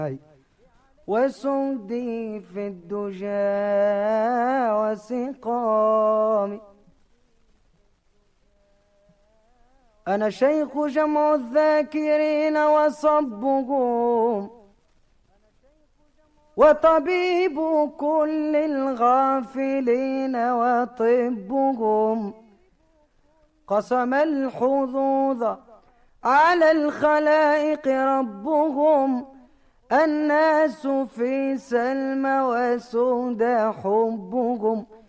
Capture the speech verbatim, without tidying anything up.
وسودي في الدجى وسقامي. أنا شيخ جمع الذاكرين وصبهم، وطبيب كل الغافلين وطبهم. قسم الحظوظ على الخلائق ربهم، الناس في سلم وسود حبهم.